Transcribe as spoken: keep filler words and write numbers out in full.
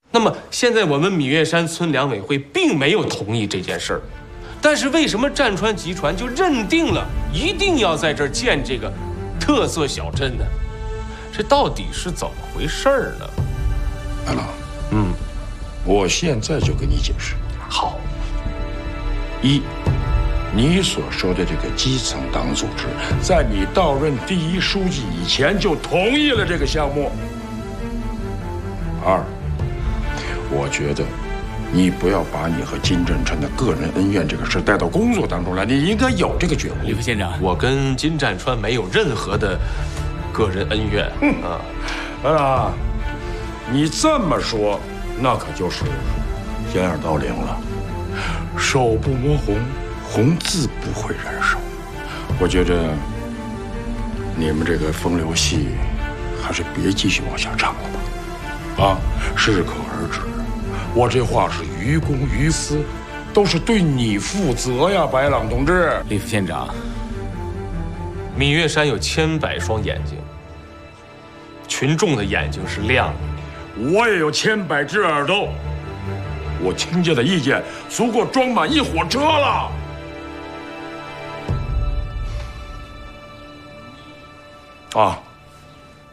那么现在我们芈月山村两委会并没有同意这件事儿，但是为什么战川集团就认定了一定要在这儿建这个特色小镇呢？这到底是怎么回事儿呢？ 二郎，嗯，我现在就给你解释。 好， 一，你所说的这个基层党组织，在你到任第一书记以前就同意了这个项目。二，我觉得你不要把你和金占川的个人恩怨这个事带到工作当中来，你应该有这个觉悟。 李副县长， 我跟金占川没有任何的个人恩怨啊。 啊，你这么说，那可就是掩耳盗铃了。手不摸红，红自不会燃烧。我觉着你们这个风流戏，还是别继续往下唱了吧。啊，适可而止。我这话是于公于私，都是对你负责呀，白朗同志。 李副县长， 芈月山有千百双眼睛，群众的眼睛是亮的。 我也有千百只耳朵，我听见的意见足够装满一火车了。啊！